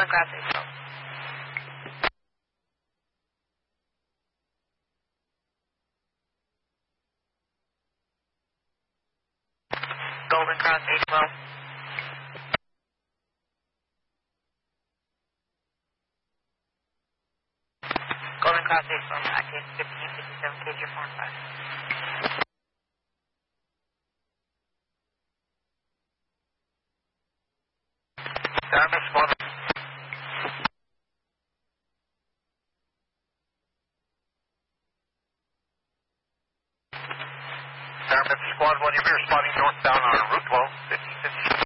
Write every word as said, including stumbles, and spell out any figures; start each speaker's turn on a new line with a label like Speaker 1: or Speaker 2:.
Speaker 1: Cross eight twelve. Golden Cross eight twelve. Golden Cross eight twelve, active fifteen fifty-seven, K J four and five.
Speaker 2: Dartmouth Squadron. Dartmouth Squad one, you're spotting northbound on Route twelve, fifteen fifty.